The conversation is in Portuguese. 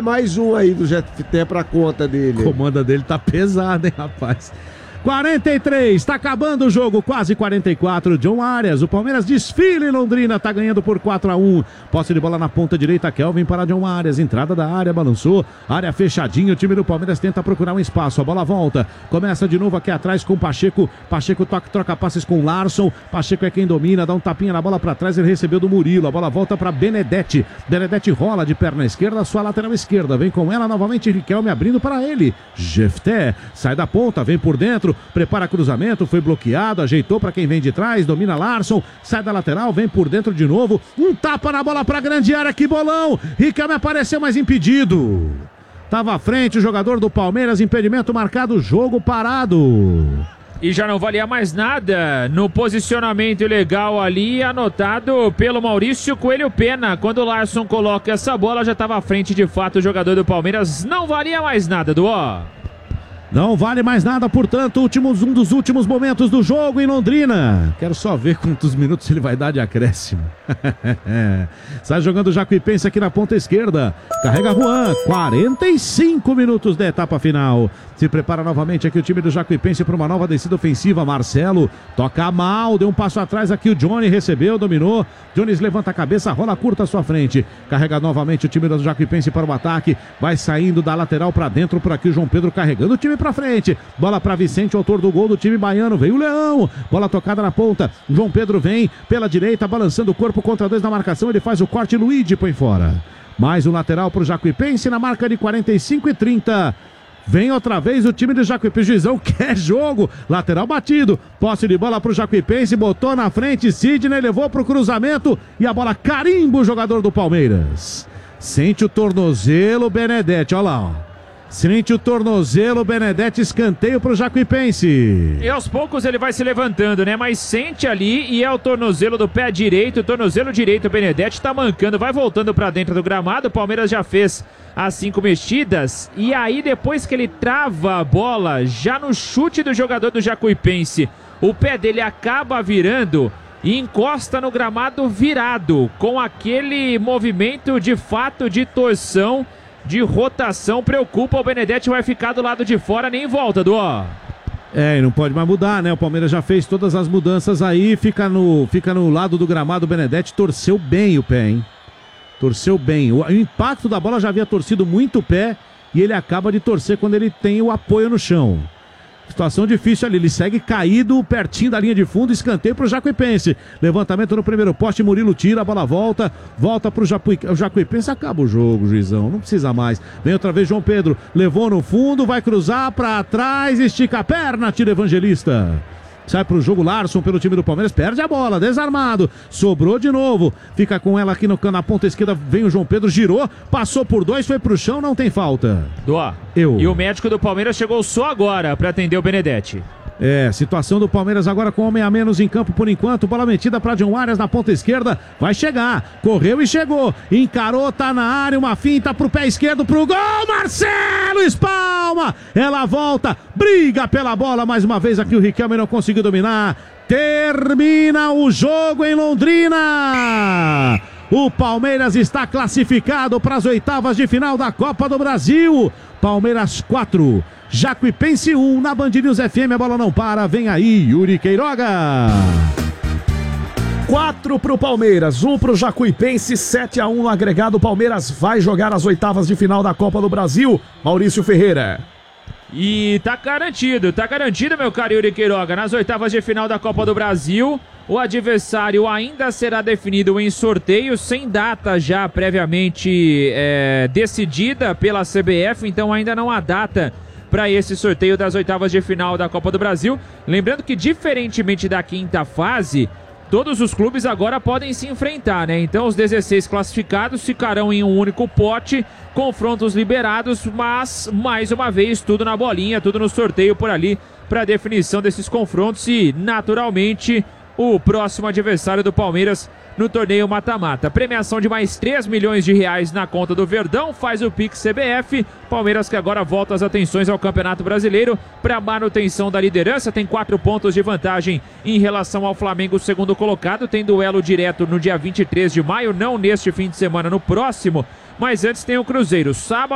mais um aí do Jefté pra conta dele. A comanda dele tá pesada, hein, rapaz? 43, tá acabando o jogo, quase 44, John Arias, o Palmeiras desfila em Londrina, tá ganhando por 4-1, posse de bola na ponta direita, Kelvin para John Arias, entrada da área, balançou, área fechadinha, o time do Palmeiras tenta procurar um espaço, a bola volta, começa de novo aqui atrás com Pacheco, troca passes com Larson, Pacheco é quem domina, dá um tapinha na bola pra trás, ele recebeu do Murilo, a bola volta pra Benedetti rola de perna esquerda, sua lateral esquerda, vem com ela novamente, Riquelme abrindo para ele, Jefté, sai da ponta, vem por dentro, prepara cruzamento, foi bloqueado, ajeitou para quem vem de trás, domina Larson, sai da lateral, vem por dentro de novo, um tapa na bola para grande área, que bolão, Riquelme apareceu, mas impedido, tava à frente o jogador do Palmeiras, impedimento marcado, jogo parado. E já não valia mais nada no posicionamento ilegal ali, anotado pelo Maurício Coelho Pena. Quando o Larson coloca essa bola, já estava à frente de fato o jogador do Palmeiras, não valia mais nada, Duó. Não vale mais nada, portanto, um dos últimos momentos do jogo em Londrina. Quero só ver quantos minutos ele vai dar de acréscimo. Sai jogando o Jacuipense aqui na ponta esquerda. Carrega Juan, 45 minutos da etapa final. Se prepara novamente aqui o time do Jacuipense para uma nova descida ofensiva. Marcelo toca mal, deu um passo atrás aqui. O Johnny recebeu, dominou. Jones levanta a cabeça, rola curta à sua frente. Carrega novamente o time do Jacuipense para o ataque. Vai saindo da lateral para dentro por aqui o João Pedro carregando o time para frente. Bola para Vicente, autor do gol do time baiano. Veio o Leão. Bola tocada na ponta. João Pedro vem pela direita, balançando o corpo contra dois na marcação. Ele faz o corte, Luigi põe fora. Mais um lateral para o Jacuipense na marca de 45-30. Vem outra vez o time do Jacuipense. Juizão quer jogo. Lateral batido. Posse de bola para o Jacuipense. Botou na frente. Sidney levou para o cruzamento. E a bola carimba o jogador do Palmeiras. Sente o tornozelo, Benedetti. Olha lá, ó. Sente o tornozelo, Benedetti, escanteio para o Jacuipense. E aos poucos ele vai se levantando, né? Mas sente ali e é o tornozelo do pé direito. O tornozelo direito, o Benedetti tá mancando, vai voltando para dentro do gramado. O Palmeiras já fez as 5 mexidas. E aí depois que ele trava a bola, já no chute do jogador do Jacuipense, o pé dele acaba virando e encosta no gramado virado, com aquele movimento de fato de torção, de rotação. Preocupa, o Benedetti vai ficar do lado de fora, nem volta, Duó. E não pode mais mudar, né? O Palmeiras já fez todas as mudanças aí, fica no lado do gramado. O Benedetti torceu bem o pé, hein? Torceu bem. O impacto da bola já havia torcido muito o pé e ele acaba de torcer quando ele tem o apoio no chão. Situação difícil ali, ele segue caído pertinho da linha de fundo, escanteio para o Jacuipense. Levantamento no primeiro poste, Murilo tira, a bola volta para o Jacuipense, acaba o jogo, juizão, não precisa mais. Vem outra vez João Pedro, levou no fundo, vai cruzar para trás, estica a perna, tira Evangelista. Sai pro jogo Larson pelo time do Palmeiras, perde a bola, desarmado, sobrou de novo, fica com ela aqui na ponta esquerda, vem o João Pedro, girou, passou por dois, foi pro chão, não tem falta. Duó. E o médico do Palmeiras chegou só agora para atender o Benedetti. Situação do Palmeiras agora com homem a menos em campo por enquanto, bola metida para John Arias na ponta esquerda, vai chegar, correu e chegou, encarou, tá na área, uma finta pro pé esquerdo, pro gol, Marcelo espalma, ela volta, briga pela bola, mais uma vez aqui o Riquelme não conseguiu dominar, termina o jogo em Londrina. O Palmeiras está classificado para as oitavas de final da Copa do Brasil. Palmeiras 4, Jacuipense 1, na Band News FM, a bola não para, vem aí Yuri Queiroga. 4 pro Palmeiras, 1 pro Jacuipense, 7-1 no agregado. O Palmeiras vai jogar as oitavas de final da Copa do Brasil. Maurício Ferreira. E tá garantido, meu caro Yuri Queiroga, nas oitavas de final da Copa do Brasil. O adversário ainda será definido em sorteio, sem data já previamente decidida pela CBF, então ainda não há data para esse sorteio das oitavas de final da Copa do Brasil. Lembrando que, diferentemente da quinta fase, todos os clubes agora podem se enfrentar, né? Então os 16 classificados ficarão em um único pote, confrontos liberados, mas mais uma vez tudo na bolinha, tudo no sorteio por ali para definição desses confrontos e, naturalmente, o próximo adversário do Palmeiras no torneio mata-mata. Premiação de mais 3 milhões de reais na conta do Verdão, faz o Pix CBF. Palmeiras que agora volta as atenções ao Campeonato Brasileiro para manutenção da liderança, tem 4 pontos de vantagem em relação ao Flamengo, segundo colocado. Tem duelo direto no dia 23 de maio, não neste fim de semana, no próximo, mas antes tem o Cruzeiro. Sábado